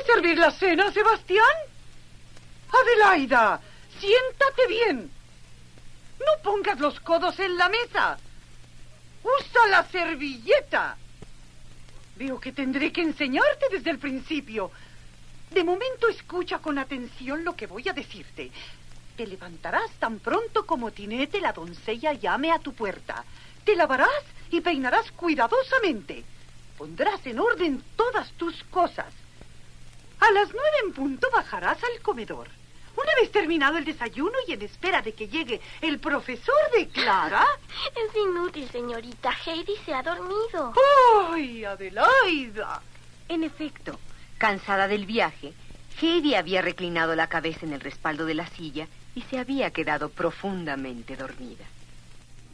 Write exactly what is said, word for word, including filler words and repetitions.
de servir la cena, Sebastián? Adelaida, siéntate bien. No pongas los codos en la mesa. Usa la servilleta. Veo que tendré que enseñarte desde el principio. De momento escucha con atención lo que voy a decirte. Te levantarás tan pronto como Tinete, la doncella, llame a tu puerta. Te lavarás y peinarás cuidadosamente. Pondrás en orden todas tus cosas. A las nueve en punto bajarás al comedor. Una vez terminado el desayuno y en espera de que llegue el profesor de Clara... Es inútil, señorita. Heidi se ha dormido. ¡Ay, Adelaida! En efecto, cansada del viaje, Heidi había reclinado la cabeza en el respaldo de la silla y se había quedado profundamente dormida.